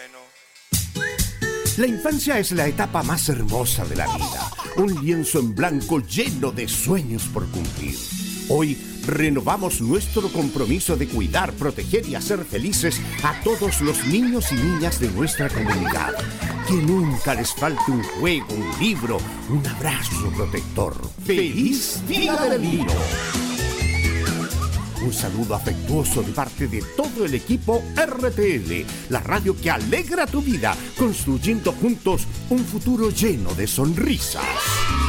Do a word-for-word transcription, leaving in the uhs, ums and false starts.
bueno. La infancia es la etapa más hermosa de la vida, un lienzo en blanco lleno de sueños por cumplir. Hoy renovamos nuestro compromiso de cuidar, proteger y hacer felices a todos los niños y niñas de nuestra comunidad. Que nunca les falte un juego, un libro, un abrazo protector. ¡Feliz Día del Niño! Un saludo afectuoso de parte de todo el equipo R T L, la radio que alegra tu vida, construyendo juntos un futuro lleno de sonrisas.